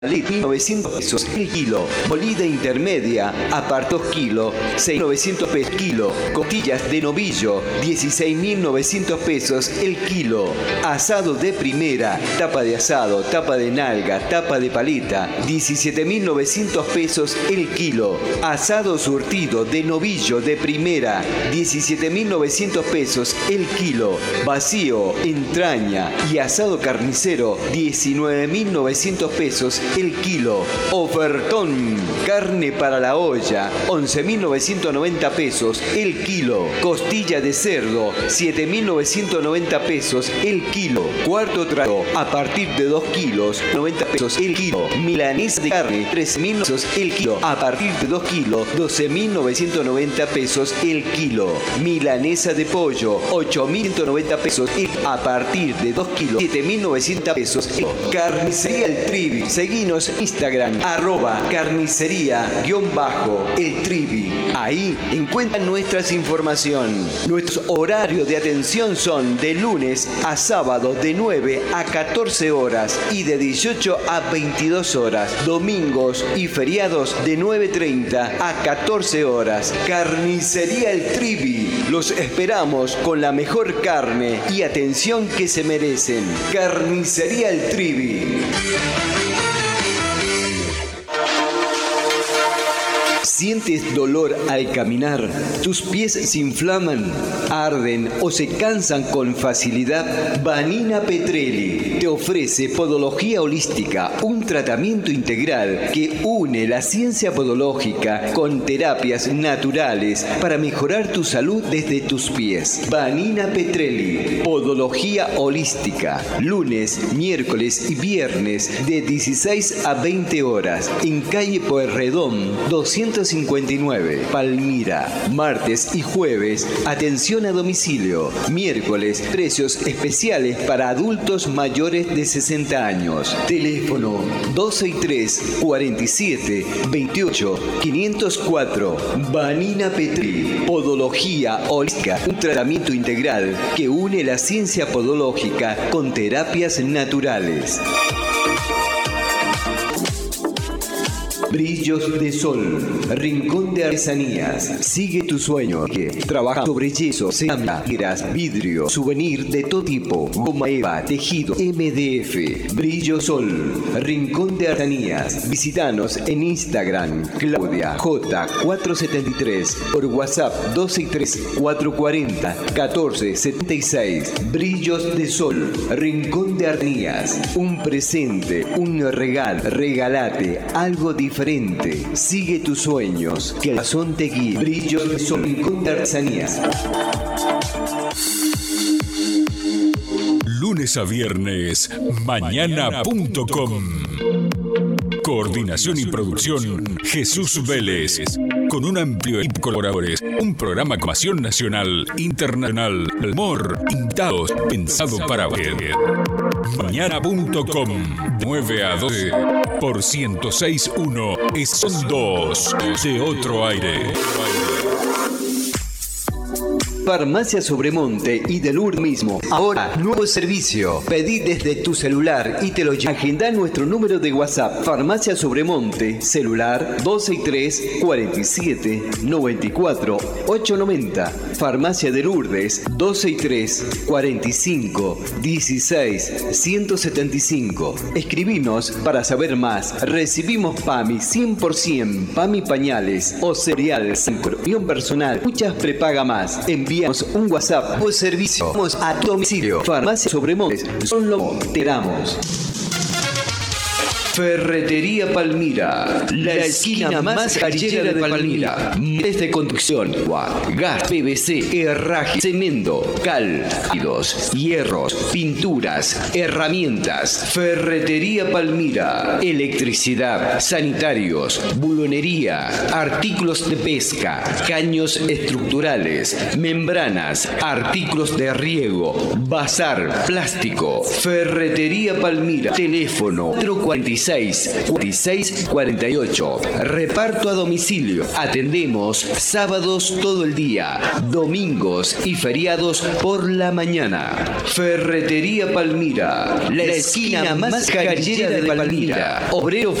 900 pesos el kilo. Molida intermedia a par 2 kilos, 6.900 pesos kilo. Costillas de novillo, 16.900 pesos el kilo. Asado de primera, tapa de asado, tapa de nalga, tapa de paleta, 17.900 pesos el kilo. Asado surtido de novillo de primera, 17.900 pesos el kilo. Vacío, entraña y asado carnicero, 19.900 pesos el kilo. Ofertón, carne para la olla, 11.990 pesos el kilo. Costilla de cerdo, 7.990 pesos el kilo. Cuarto trago, a partir de 2 kilos, 90 pesos el kilo. Milanesa de carne, 13.000 pesos el kilo. A partir de 2 kilos, 12.990 pesos el kilo. Milanesa de pollo, 8.190 pesos a partir de 2 kilos, 7.900 pesos el kilo. Carnicería El Trivi. Seguinos en Instagram, @carnicería_El Trivi. Ahí encuentran nuestras información. Nuestros horarios de atención son de lunes a sábado de 9 a 14 horas y de 18 a 22 horas. Domingos y feriados de 9:30 a 14 horas. Carnicería El Trivi. Los esperamos con la mejor carne y atención que se merecen. Carnicería El Trivi. ¿Sientes dolor al caminar? ¿Tus pies se inflaman, arden o se cansan con facilidad? Vanina Petrelli te ofrece podología holística, un tratamiento integral que une la ciencia podológica con terapias naturales para mejorar tu salud desde tus pies. Vanina Petrelli, podología holística, lunes, miércoles y viernes de 16 a 20 horas en calle Pueyrredón 259, Palmira. Martes y jueves, atención a domicilio. Miércoles, precios especiales para adultos mayores de 60 años. Teléfono 263 47 28 504. Vanina Petri. Podología holística, un tratamiento integral que une la ciencia podológica con terapias naturales. Brillos de Sol, Rincón de Artesanías. Sigue tu sueño. Trabaja sobre yeso, cerámicas, vidrio, souvenir de todo tipo, goma eva, tejido, MDF. Brillo Sol, Rincón de Artesanías. Visítanos en Instagram, Claudia J473, por WhatsApp 263 440 1476. Brillos de Sol, Rincón de Artesanías. Un presente, un regalo. Regalate algo diferente. Sigue tus sueños, que el corazón te guíe. Brillos de Sol, Rincón de Artesanías. Lunes a viernes, mañana.com. Coordinación y producción, Jesús Vélez. Con un amplio equipo de colaboradores, un programa con información nacional, internacional, humor, invitados, pensado para usted. Mañana.com, 9 a 12, por 106.1, son 2 de otro aire. Farmacia Sobremonte y del Lourdes mismo. Ahora, nuevo servicio. Pedí desde tu celular y te lo lleva. Agenda nuestro número de WhatsApp. Farmacia Sobremonte, celular 263 47 94 890. Farmacia de Lourdes 263 45 16 175. Escribinos para saber más. Recibimos PAMI 100%, PAMI pañales o cereal, opinión personal. Muchas prepaga más. Envíanos un WhatsApp o servicio. Vamos a tu domicilio. Farmacia Sobremontes. Son lo que te damos. Ferretería Palmira, la esquina más gallera de Palmira. Desde construcción, gas, PVC, herraje, cemento, cal, ácidos, hierros, pinturas, herramientas. Ferretería Palmira, electricidad, sanitarios, bulonería, artículos de pesca, caños estructurales, membranas, artículos de riego, bazar, plástico. Ferretería Palmira, teléfono 445 46 46 48. Reparto a domicilio. Atendemos sábados todo el día, domingos y feriados por la mañana. Ferretería Palmira, la esquina más callejera de Palmira. Obrero